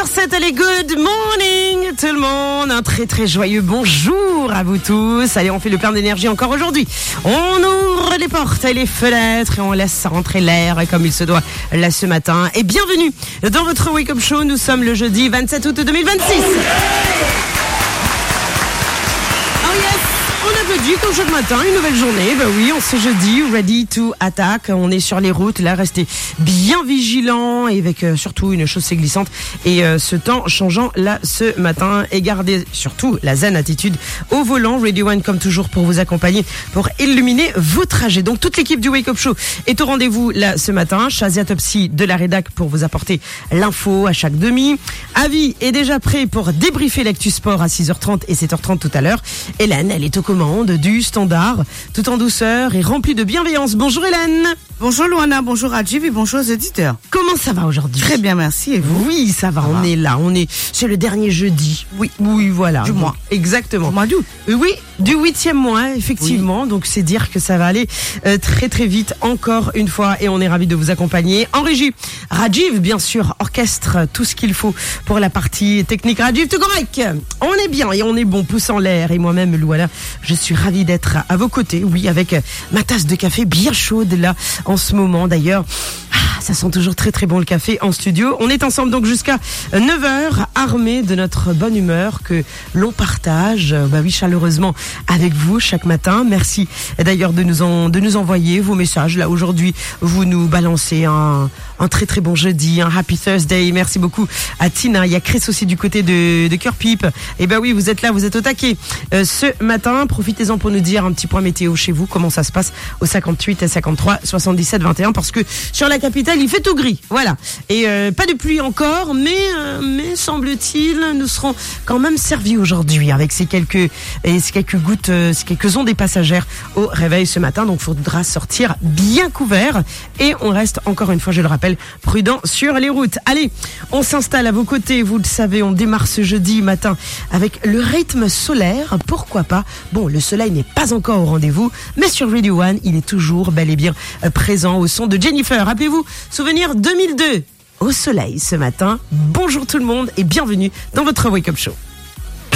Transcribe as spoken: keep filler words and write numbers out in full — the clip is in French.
heures sept, allez, good morning tout le monde, un très très joyeux bonjour à vous tous. Allez, on fait le plein d'énergie encore aujourd'hui. On ouvre les portes et les fenêtres et on laisse rentrer l'air comme il se doit là ce matin. Et bienvenue dans votre Wake Up Show, nous sommes le jeudi vingt-sept août deux mille vingt-six. On applaudit comme chaque matin, une nouvelle journée. Ben oui, on se jeudi, ready to attack. On est sur les routes, là, restez bien vigilants et avec euh, surtout une chaussée glissante et euh, ce temps changeant là ce matin. Et gardez surtout la zen attitude au volant. Radio One comme toujours pour vous accompagner, pour illuminer vos trajets. Donc toute l'équipe du Wake Up Show est au rendez-vous là ce matin. Shazia Topsy de la rédac pour vous apporter l'info à chaque demi. Avi est déjà prêt pour débriefer l'actu sport à six heures trente et sept heures trente tout à l'heure. Hélène, elle est aux commandes du standard, tout en douceur et rempli de bienveillance. Bonjour Hélène. Bonjour Luana, bonjour Rajiv et bonjour aux éditeurs. Comment ça va aujourd'hui? Très bien, merci. Et vous? Oui, ça va, ça on va. est là, on est, c'est le dernier jeudi. Oui. Oui, voilà. Du mois. Exactement. Du mois d'août. Euh, Oui, du huitième mois, effectivement. Oui. Donc c'est dire que ça va aller euh, très très vite encore une fois et on est ravis de vous accompagner. En régie, Rajiv, bien sûr, orchestre tout ce qu'il faut pour la partie technique. Rajiv, tout correct. On est bien et on est bon, pouce en l'air. Et moi-même, Louana, je suis ravie d'être à vos côtés. Oui, avec ma tasse de café bien chaude là en ce moment. D'ailleurs, ah, ça sent toujours très très bon le café en studio. On est ensemble donc jusqu'à neuf heures, armés de notre bonne humeur que l'on partage, bah oui, chaleureusement avec vous chaque matin. Merci d'ailleurs de nous en, de nous envoyer vos messages. Là aujourd'hui, vous nous balancez un, un très très bon jeudi, un happy Thursday. Merci beaucoup à Tina. Il y a Chris aussi du côté de, de Cœur Pipe. Et ben oui, vous êtes là, vous êtes au taquet. Euh, ce matin, profitez-en pour nous dire un petit point météo chez vous. Comment ça se passe au cinquante-huit cinquante-trois soixante-dix-sept vingt et un, parce que sur la capitale, il fait tout gris. Voilà. Et euh, pas de pluie encore, mais euh, mais semble-t-il, nous serons quand même servis aujourd'hui avec ces quelques et ces quelques gouttes, euh, ces quelques ondes passagères au réveil ce matin. Donc, il faudra sortir bien couvert et on reste encore une fois, je le rappelle, prudent sur les routes. Allez, on s'installe à vos côtés. Vous le savez, on démarre ce jeudi matin avec le rythme solaire. Pourquoi pas? Bon, le soleil n'est pas encore au rendez-vous, mais sur Radio One, il est toujours bel et bien présent au son de Jennifer. Rappelez-vous, souvenir deux mille deux, au soleil ce matin. Bonjour tout le monde et bienvenue dans votre Wake Up Show.